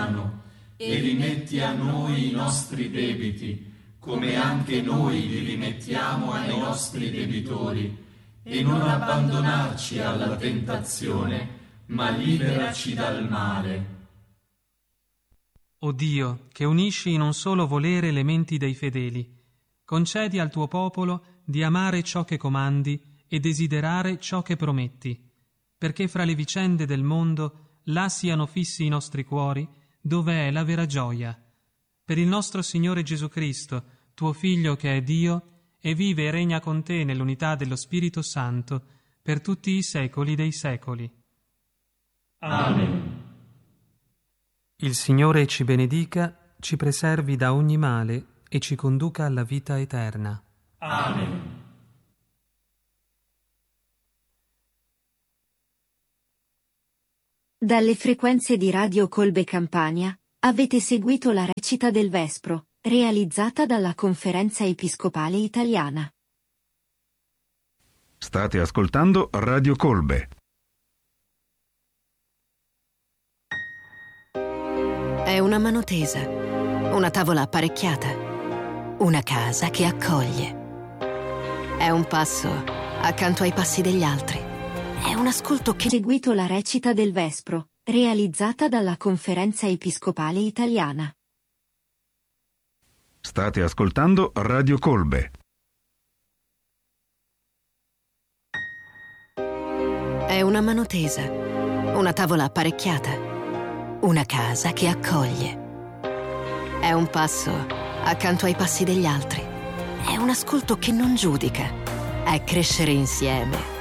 dannano, e rimetti a noi i nostri debiti, come anche noi li rimettiamo ai nostri debitori, e non abbandonarci alla tentazione, ma liberaci dal male. O Dio, che unisci in un solo volere le menti dei fedeli, concedi al tuo popolo di amare ciò che comandi e desiderare ciò che prometti, perché fra le vicende del mondo là siano fissi i nostri cuori, dove è la vera gioia. Per il nostro Signore Gesù Cristo, tuo Figlio che è Dio, e vive e regna con te nell'unità dello Spirito Santo, per tutti i secoli dei secoli. Amen. Il Signore ci benedica, ci preservi da ogni male e ci conduca alla vita eterna. Amen. Dalle frequenze di Radio Colbe Campania avete seguito la recita del Vespro, realizzata dalla Conferenza Episcopale Italiana. State ascoltando Radio Colbe. È una mano tesa, una tavola apparecchiata, una casa che accoglie. È un passo accanto ai passi degli altri. È un ascolto che... Seguito la recita del Vespro, realizzata dalla Conferenza Episcopale Italiana. State ascoltando Radio Colbe. È una mano tesa, una tavola apparecchiata, una casa che accoglie. È un passo accanto ai passi degli altri. È un ascolto che non giudica. È crescere insieme